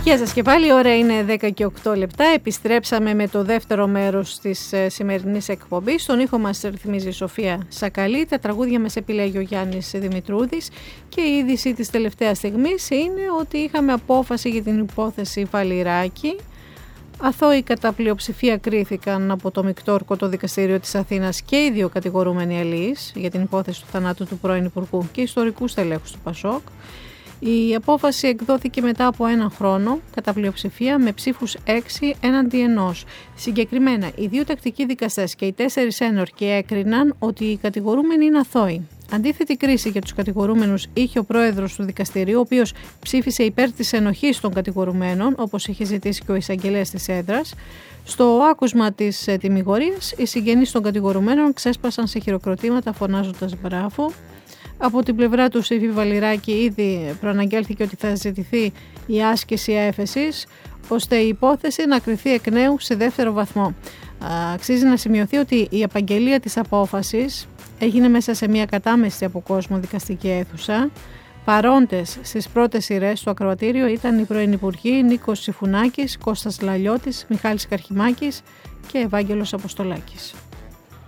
Γεια σας και πάλι, η ώρα είναι 10 και 8 λεπτά. Επιστρέψαμε με το δεύτερο μέρος της σημερινής εκπομπής. Στον ήχο μας ρυθμίζει η Σοφία Σακαλή. Τα τραγούδια μας επιλέγει ο Γιάννης Δημητρούδης. Και η είδηση της τελευταίας στιγμής είναι ότι είχαμε απόφαση για την υπόθεση Βαλιράκη. Αθώοι κατά πλειοψηφία κρίθηκαν από το Μικτόρκο Δικαστήριο της Αθήνας και οι δύο κατηγορούμενοι αλληλείς για την υπόθεση του θανάτου του πρώην Υπουργού και ιστορικού στελέχους του Πασόκ. Η απόφαση εκδόθηκε μετά από έναν χρόνο, κατά πλειοψηφία, με ψήφους 6 έναντι 1. Συγκεκριμένα, οι δύο τακτικοί δικαστές και οι 4 ένορκοι έκριναν ότι οι κατηγορούμενοι είναι αθώοι. Αντίθετη κρίση για τους κατηγορούμενους είχε ο πρόεδρος του δικαστηρίου, ο οποίος ψήφισε υπέρ της ενοχής των κατηγορουμένων, όπως είχε ζητήσει και ο εισαγγελέας της έδρας. Στο άκουσμα της τιμιγορίας, οι συγγενείς των κατηγορουμένων ξέσπασαν σε χειροκροτήματα φωνάζοντας μπράβο. Από την πλευρά του Σύφη Βαλιράκη ήδη προαναγγέλθηκε ότι θα ζητηθεί η άσκηση έφεσης, ώστε η υπόθεση να κριθεί εκ νέου σε δεύτερο βαθμό. Αξίζει να σημειωθεί ότι η απαγγελία της απόφασης έγινε μέσα σε μια κατάμεστη από κόσμο δικαστική αίθουσα. Παρόντες στις πρώτες σειρές στο ακροατήριο ήταν οι πρώην Υπουργοί Νίκος Συφουνάκης, Κώστας Λαλιώτης, Μιχάλης Καρχημάκης και Ευάγγελος Αποστολάκης.